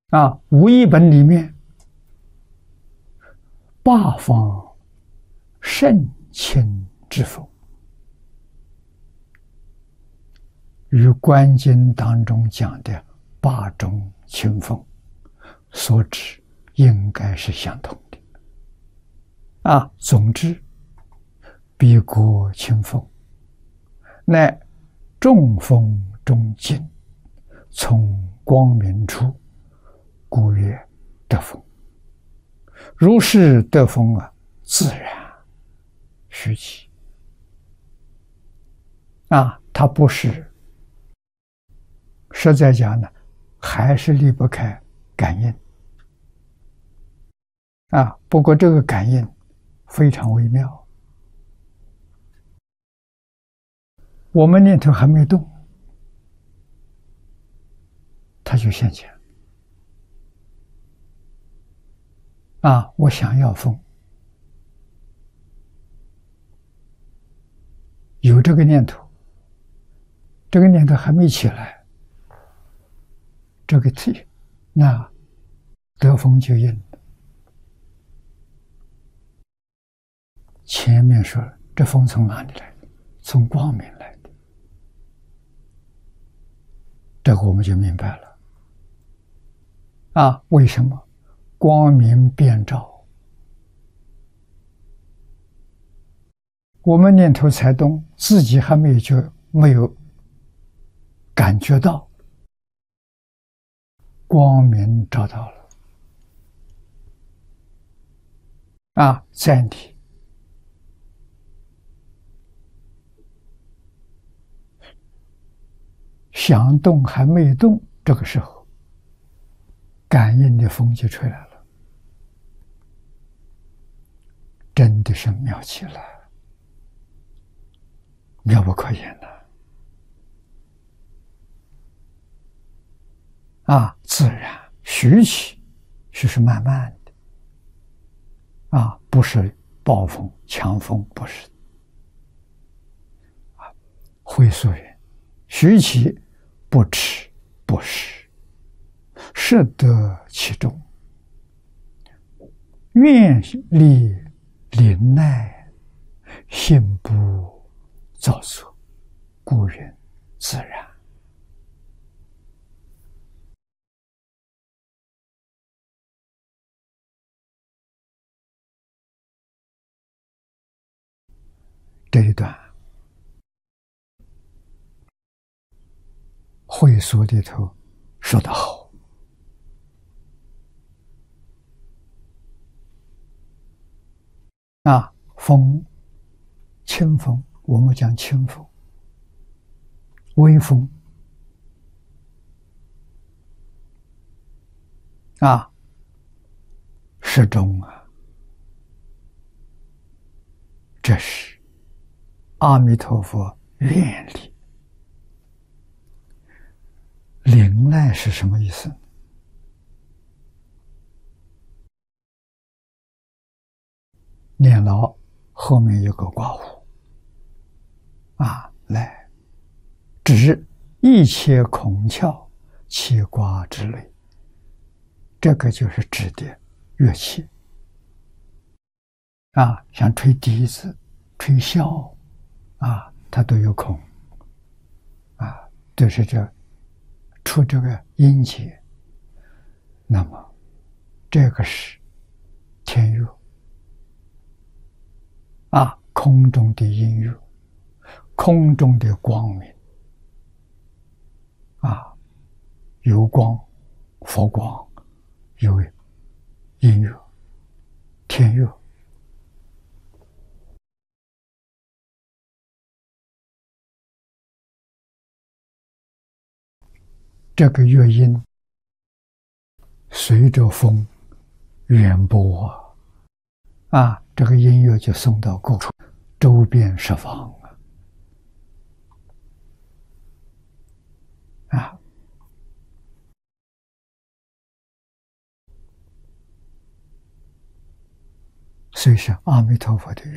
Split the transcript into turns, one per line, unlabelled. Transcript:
无一本里面八方圣清之风，与观经当中讲的八种清风所指应该是相同的。总之，彼国清风，乃众风中精，从光明处，故曰得风。如是得风自然虚起。它不是，实在讲呢，还是离不开感应。不过这个感应非常微妙，我们念头还没动，它就现前。我想要风，有这个念头，这个念头还没起来，这个那得风就应了。前面说了，这风从哪里来的？从光明来的，这个我们就明白了。为什么？光明遍照，我们念头才动，自己还没有感觉到，光明照到了。在你想动还没动，这个时候，感应的风就吹来了，真的是妙极了，妙不可言了。自然徐起，是慢慢的，不是暴风强风，不是。会所云：徐起，不耻不实，适得其中，愿力临耐，心不造作，故云自然。这一段会所里头说得好。风，清风，我们讲清风，微风，适中这是阿弥陀佛愿力。临耐是什么意思？念牢后面有个刮胡，来指一切孔窍气刮之类，这个就是指的乐器。像吹笛子、吹箫，它都有孔，都是出这个音节。那么这个是天乐，空中的音乐，空中的光明，有光，佛光，有音乐，天乐。这个乐音随着风远播这个音乐就送到各处，周边十方所以是阿弥陀佛的